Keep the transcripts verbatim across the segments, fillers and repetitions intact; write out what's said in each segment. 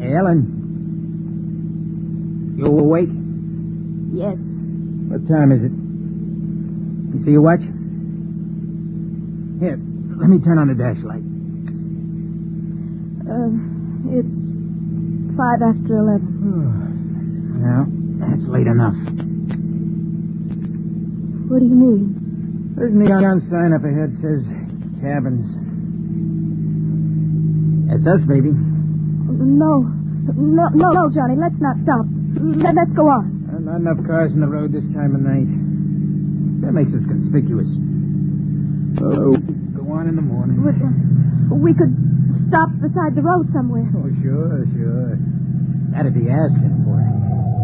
Ellen? You awake? Yes. What time is it? You see your watch? Here, let me turn on the dash light. Uh, it's five after eleven. Well, that's late enough. What do you mean? There's a neon sign up ahead says cabins. That's us, baby. No. No, no, no, Johnny. Let's not stop. Let, let's go on. Well, not enough cars in the road this time of night. That makes us conspicuous. Oh, go on in the morning. We, we could stop beside the road somewhere. Oh, sure, sure. That'd be asking for it.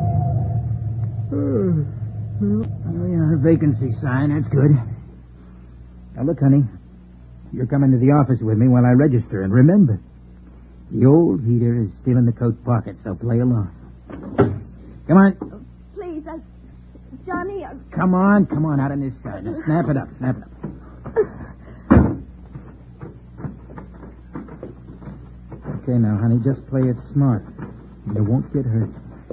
Oh, yeah, a vacancy sign. That's good. Now, look, honey. You're coming to the office with me while I register. And remember, the old heater is still in the coat pocket, so play along. Come on. Please, I... Johnny... I... Come on, come on, out on this side. Now, snap it up, snap it up. Okay, now, honey, just play it smart. You won't get hurt.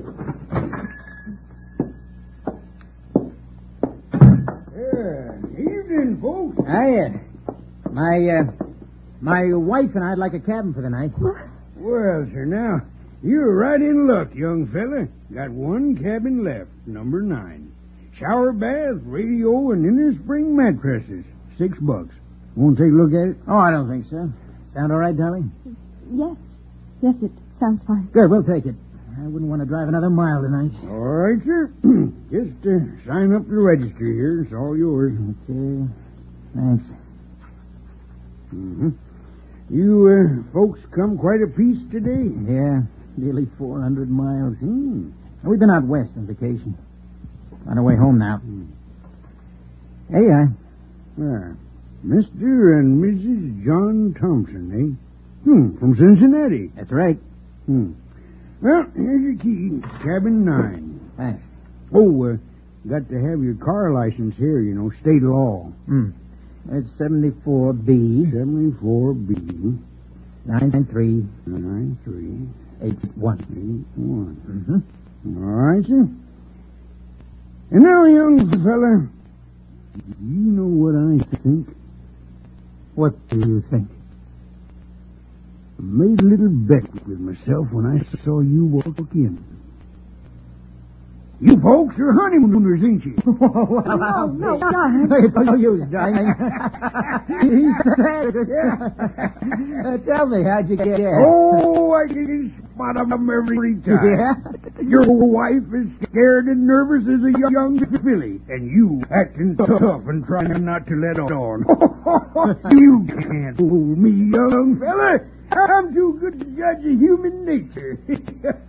Yeah, evening, folks. Hiya. My, uh, my wife and I'd like a cabin for the night. What? Well, sir, now, you're right in luck, young fella. Got one cabin left, number nine. Shower bath, radio, and inner spring mattresses. Six bucks. Want to take a look at it? Oh, I don't think so. Sound all right, darling? Yes. Yes, it sounds fine. Good, we'll take it. I wouldn't want to drive another mile tonight. All right, sir. Just uh, sign up the register here. It's all yours. Okay. Thanks. Mm-hmm. You uh, folks come quite a piece today. Yeah, nearly four hundred miles. Hmm. We've been out west on vacation. On our way home now. Hmm. Hey, I... Ah, Mister and Missus John Thompson, eh? Hmm, from Cincinnati. That's right. Hmm. Well, here's your key. Cabin nine. Thanks. Oh, uh, got to have your car license here, you know, state law. Hmm. It's seventy-four B. seventy-four B. nine three nine three eight one. eight one. Mm-hmm. All right, sir. And now, young fella, you know what I think? What do you think? I made a little bet with myself when I saw you walk in. You folks are honeymooners, ain't you? No, no, John. It's no use, darling. He's sad. Uh, tell me, how'd you get here? Oh, I can spot them every time. Yeah? Your wife is scared and nervous as a young filly, and you acting tough and trying not to let on. You can't fool me, young fella. I'm too good to judge of human nature.